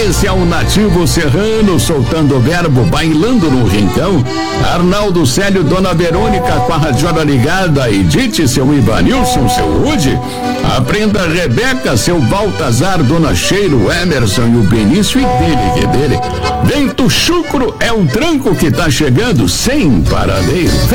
Esse é o nativo serrano soltando o verbo, bailando no rincão. Arnaldo Célio, Dona Verônica com a radiola ligada, Edith, seu Ivanilson, seu Rude. Aprenda Rebeca, seu Baltazar, Dona Cheiro, Emerson e o Benício e dele, que dele. Vento chucro é o tranco que tá chegando sem paradeiro.